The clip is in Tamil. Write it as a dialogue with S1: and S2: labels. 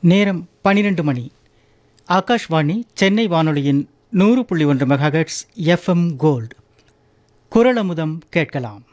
S1: நேரம் 12 மணி. ஆகாஷ்வாணி சென்னை வானொலியின் 100.1 மெகாஹெர்ட்ஸ் எஃப்எம் கோல்டு. குரலமுதம் கேட்கலாம்.